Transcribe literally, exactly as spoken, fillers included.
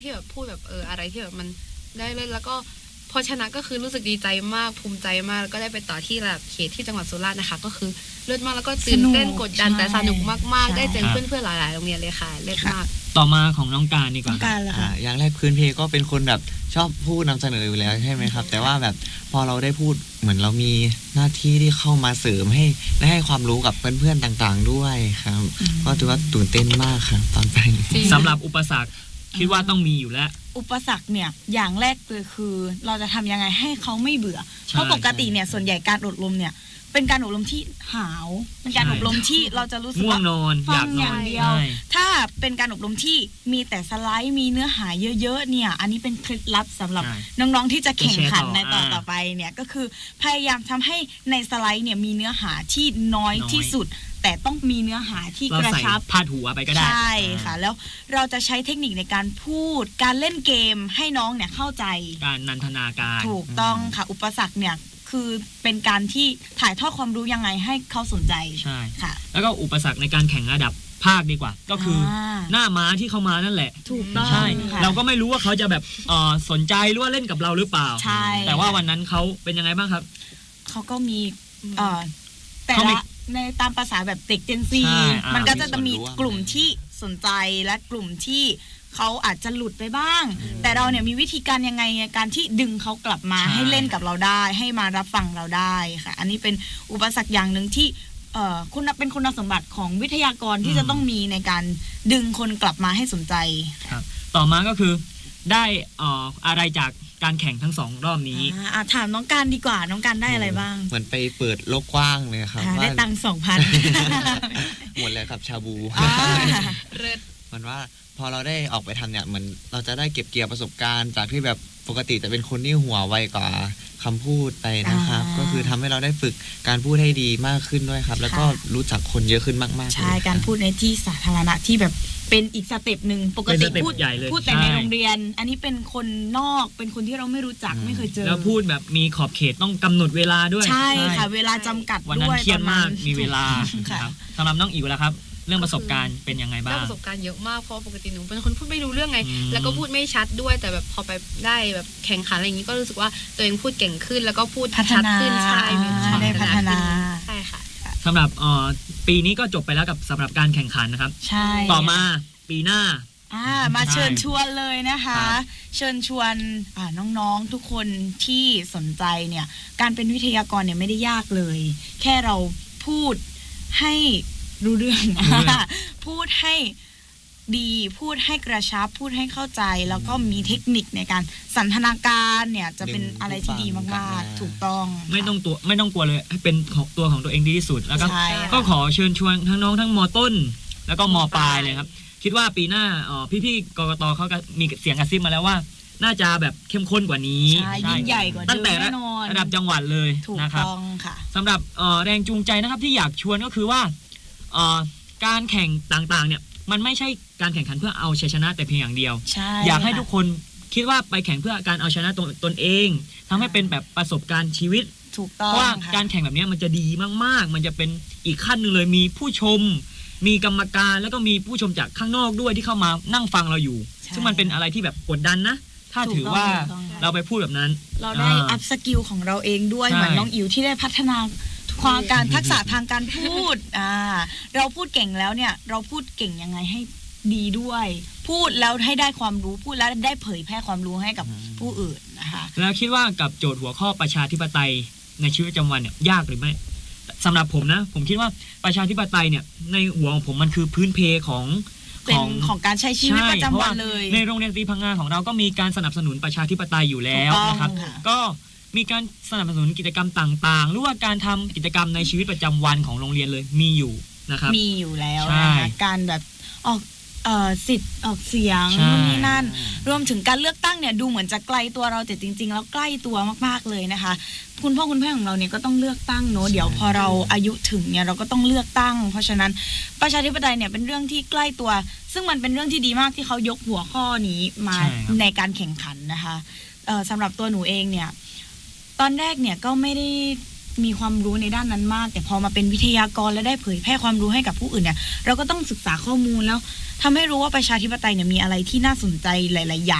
ที่แบบพูดแบบเอออะไรที่แบบมันได้เล่นแล้วก็พอชนะก็คือรู้สึกดีใจมากภูมิใจมากแล้วก็ได้ไปต่อที่ระดับเขตที่จังหวัดสุราษฎร์นะคะก็คือเลิศมากแล้วก็ตื่นเต้นกดดันแต่สนุกมากๆได้เจอเพื่อนๆหลายๆโรงเรียนเลยค่ะเลิศมากต่อมาของน้องการดีกว่าอย่างแรกพื้นเพก็เป็นคนแบบชอบพูดนำเสนออยู่แล้วใช่ไหมครับแต่ว่าแบบพอเราได้พูดเหมือนเรามีหน้าที่ที่เข้ามาเสริมให้ได้ให้ความรู้กับเพื่อนๆต่างๆด้วยครับก็ถือว่าตื่นเต้นมากครับตอนไปสำหรับอุปสรรคคิดว่าต้องมีอยู่แล้วอุปสรรคเนี่ยอย่างแรกเลยคือเราจะทำยังไงให้เขาไม่เบื่อเพราะปกติเนี่ยส่วนใหญ่การอบรมเนี่ยเป็นการอบรมที่หาวเป็นการอบรมที่เราจะรู้สึกว่าฟังอย่างเดียวถ้าเป็นการอบรมที่มีแต่สไลด์มีเนื้อหาเยอะๆเนี่ยอันนี้เป็นเคล็ดลับสำหรับน้องๆที่จะแข่งขันในต่อต่อไปเนี่ยก็คือพยายามทำให้ในสไลด์เนี่ยมีเนื้อหาที่น้อยที่สุดแต่ต้องมีเนื้อหาที่กระชับพาดหัวไปก็ได้ใช่ค่ะแล้วเราจะใช้เทคนิคในการพูดการเล่นเกมให้น้องเนี่ยเข้าใจการนันทนาการถูกต้องค่ะอุปสรรคเนี่ยคือเป็นการที่ถ่ายทอดความรู้ยังไงให้เขาสนใจใช่ค่ะแล้วก็อุปสรรคในการแข่งระดับภาคดีกว่าก็คือหน้าม้าที่เขามานั่นแหละถูกต้องใช่เราก็ไม่รู้ว่าเขาจะแบบเออสนใจหรือว่าเล่นกับเราหรือเปล่าใช่แต่ว่าวันนั้นเขาเป็นยังไงบ้างครับเขาก็มีเออแต่ละในตามภาษาแบบเด็กเจนซีมันก็จะมีกลุ่มที่สนใจและกลุ่มที่เขาอาจจะหลุดไปบ้างแต่เราเนี่ยมีวิธีการยังไงการที่ดึงเขากลับมาให้เล่นกับเราได้ให้มารับฟังเราได้ค่ะอันนี้เป็นอุปสรรคอย่างหนึ่งที่เอ่อคุณเป็นคุณสมบัติของวิทยากรที่จะต้องมีในการดึงคนกลับมาให้สนใจครับต่อมาก็คือได้เอ่ออะไรจากการแข่งทั้งสองรอบนี้อ่าถามน้องการดีกว่าน้องการได้อะไรบ้างเหมือนไปเปิดโลกกว้างเลยครับได้ตังค์ สองพันหมดเลยครับชาบูเหมือนว่าพอเราได้ออกไปทำเนี่ยเหมือนเราจะได้เก็บเกี่ยวประสบการณ์จากที่แบบปกติจะเป็นคนที่หัวไวกว่าคำพูดไปนะครับก็คือทำให้เราได้ฝึกการพูดให้ดีมากขึ้นด้วยครับแล้วก็รู้จักคนเยอะขึ้นมากๆใช่การพูดในที่สาธารณะที่แบบเป็นอีกสเต็ปหนึ่งปกติพูดพูดแต่ในโรงเรียนอันนี้เป็นคนนอกเป็นคนที่เราไม่รู้จักไม่เคยเจอแล้วพูดแบบมีขอบเขตต้องกำหนดเวลาด้วยใช่ค่ะเวลาจำกัดด้วยวันนั้นเครียดมากมีเวลาครับสำหรับน้องอิ๋วล่ะครับเรื่องประสบการณ์เป็นยังไงบ้างประสบการณ์เยอะมากเพราะปกติหนูเป็นคนพูดไม่รู้เรื่องไงแล้วก็พูดไม่ชัดด้วยแต่แบบพอไปได้แบบแข่งขันอะไรอย่างนี้ก็รู้สึกว่าตัวเองพูดเก่งขึ้นแล้วก็พูดชัดขึ้นใช่ได้พัฒนาใช่ค่ะสำหรับปีนี้ก็จบไปแล้วกับสำหรับการแข่งขันนะครับใช่ต่อมาปีหน้าอ่ามาเชิญชวนเลยนะคะเชิญชวนน้องๆทุกคนที่สนใจเนี่ยการเป็นวิทยากรเนี่ยไม่ได้ยากเลยแค่เราพูดให้รู้เรื่องพูดให้ดีพูดให้กระชับพูดให้เข้าใจแล้วก็มีเทคนิคในการสันทนาการเนี่ยจะเป็นอะไรที่ดีมากๆถูกต้องไม่ต้องตัวไม่ต้องกลัวเลยให้เป็นของตัวของตัวเองดีที่สุดแล้วก็ก็ขอเชิญชวนทั้งน้องทั้งม.ต้นแล้วก็ม.ปลายเลยครับคิดว่าปีหน้าอ๋อพี่ๆกกตเขาก็มีเสียงกระซิบมาแล้วว่าน่าจะแบบเข้มข้นกว่านี้ใช่ยิ่งใหญ่กว่าตั้งแต่ระดับจังหวัดเลยนะครับสำหรับแรงจูงใจนะครับที่อยากชวนก็คือว่าการแข่งต่างๆเนี่ยมันไม่ใช่การแข่งขันเพื่อเอาชัยชนะแต่เพียงอย่างเดียวอยากให้ทุกคนคิดว่าไปแข่งเพื่อการเอาชนะตนตนเองทำให้เป็นแบบประสบการณ์ชีวิตถูกต้องเพราะว่าการแข่งแบบนี้มันจะดีมากๆมันจะเป็นอีกขั้นหนึ่งเลยมีผู้ชมมีกรรมการแล้วก็มีผู้ชมจากข้างนอกด้วยที่เข้ามานั่งฟังเราอยู่ซึ่งมันเป็นอะไรที่แบบกดดันนะถ้าถือว่าเราไปพูดแบบนั้นเราได้อัพสกิลของเราเองด้วยเหมือนน้องอิ๋วที่ได้พัฒนาความการทักษะทางการพูดอ่าเราพูดเก่งแล้วเนี่ยเราพูดเก่งยังไงให้ดีด้วยพูดแล้วให้ได้ความรู้พูดแล้วได้เผยแพร่ความรู้ให้กับผู้อื่นนะคะแล้วคิดว่ากับโจทย์หัวข้อประชาธิปไตยในชีวิตประจำวันเนี่ยยากหรือไม่สำหรับผมนะผมคิดว่าประชาธิปไตยเนี่ยในหัวของผมมันคือพื้นเพของของของการใช้ชีวิตประจำวันเลยในโรงเรียนตรีพังงาของเราก็มีการสนับสนุนประชาธิปไตยอยู่แล้วนะครับก็มีการสนับสนุนกิจกรรมต่างๆหรือว่าการทำกิจกรรมในชีวิตประจำวันของโรงเรียนเลยมีอยู่นะครับมีอยู่แล้วนะคะการแบบออกเอ่อสิทธิ์ออกเสียงนู่นนี่นั่นรวมถึงการเลือกตั้งเนี่ยดูเหมือนจะไกลตัวเราแต่จริงๆแล้วใกล้ตัวมากๆเลยนะคะคุณพ่อคุณแม่ของเราเนี่ยก็ต้องเลือกตั้งเนอะเดี๋ยวพอเราอายุถึงเนี่ยเราก็ต้องเลือกตั้งเพราะฉะนั้นประชาธิปไตยเนี่ยเป็นเรื่องที่ใกล้ตัวซึ่งมันเป็นเรื่องที่ดีมากที่เขายกหัวข้อนี้มาในการแข่งขันนะคะเอ่อสำหรับตัวหนูเองเนี่ยตอนแรกเนี่ยก็ไม่ได้มีความรู้ในด้านนั้นมากแต่พอมาเป็นวิทยากรและได้เผยแพร่ความรู้ให้กับผู้อื่นเนี่ยเราก็ต้องศึกษาข้อมูลแล้วทำให้รู้ว่าประชาธิปไตยเนี่ยมีอะไรที่น่าสนใจหลายๆอย่าง